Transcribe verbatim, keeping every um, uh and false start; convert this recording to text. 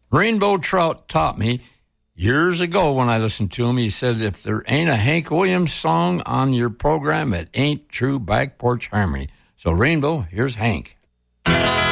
Rainbow Trout taught me years ago when I listened to him. He said, if there ain't a Hank Williams song on your program, it ain't true back porch harmony. So, Rainbow, here's Hank.